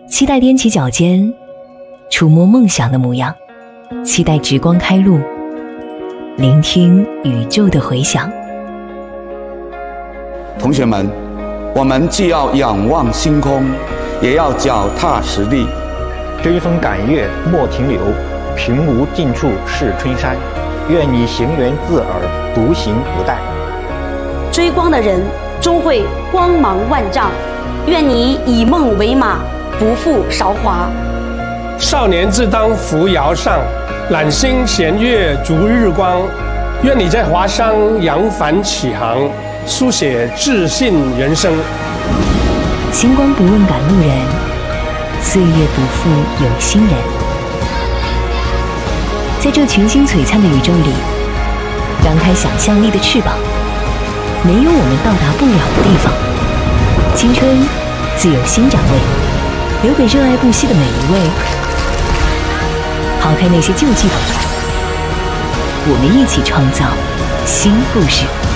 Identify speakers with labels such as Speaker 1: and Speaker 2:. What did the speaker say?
Speaker 1: 期待踮起脚尖，触摸梦想的模样，期待直光开路，聆听宇宙的回响。
Speaker 2: 同学们，我们既要仰望星空，也要脚踏实地。
Speaker 3: 追风赶月莫停留，平无尽处是春山。愿你行源自耳，独行不殆。
Speaker 4: 追光的人终会光芒万丈，愿你以梦为马，不负韶华。
Speaker 5: 少年自当扶摇上，揽星衔月逐日光。愿你在华山扬帆起航，书写自信人生。
Speaker 1: 星光不问赶路人，岁月不负有心人。在这群星璀璨的宇宙里，张开想象力的翅膀，没有我们到达不了的地方。青春自有新展位，留给热爱不息的每一位。抛开那些旧记忆，我们一起创造新故事。